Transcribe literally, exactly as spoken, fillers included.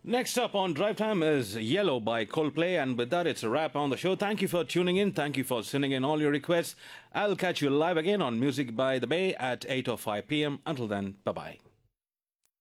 Next up on Drive Time is Yellow by Coldplay, and with that, it's a wrap on the show. Thank you for tuning in. Thank you for sending in all your requests. I'll catch you live again on Music by the Bay at eight oh five p m. Until then, bye bye.